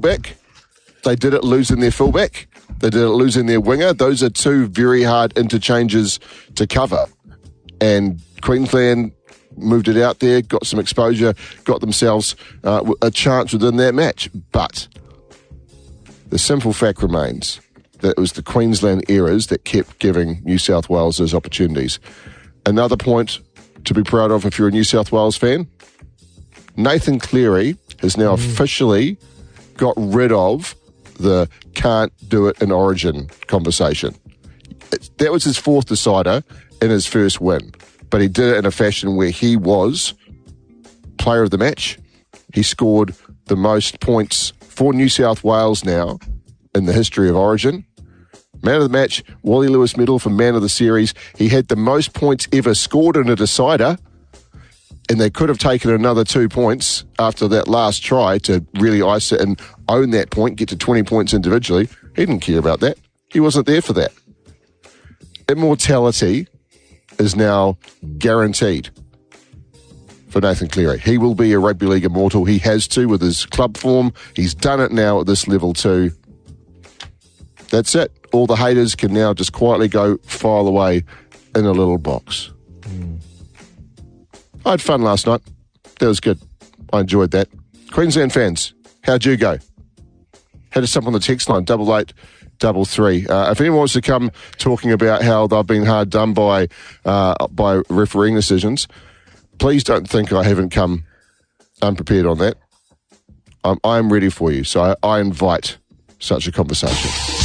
fullback. They did it losing their fullback. They did it losing their winger. Those are two very hard interchanges to cover. And Queensland moved it out there, got some exposure, got themselves a chance within that match. But the simple fact remains that it was the Queensland errors that kept giving New South Wales those opportunities. Another point to be proud of if you're a New South Wales fan, Nathan Cleary has now officially got rid of the can't do it in Origin conversation. That was his fourth decider in his first win, but he did it in a fashion where he was player of the match. He scored the most points for New South Wales now in the history of Origin. Man of the match, Wally Lewis medal for man of the series. He had the most points ever scored in a decider, and they could have taken another 2 points after that last try to really ice it and own that point, get to 20 points individually. He didn't care about that. He wasn't there for that. Immortality is now guaranteed for Nathan Cleary. He will be a rugby league immortal. He has to with his club form. He's done it now at this level too. That's it. All the haters can now just quietly go file away in a little box. I had fun last night. That was good. I enjoyed that. Queensland fans, how'd you go? Hit us up on the text line, 8833. If anyone wants to come talking about how they've been hard done by refereeing decisions, please don't think I haven't come unprepared on that. I'm ready for you, so I invite such a conversation.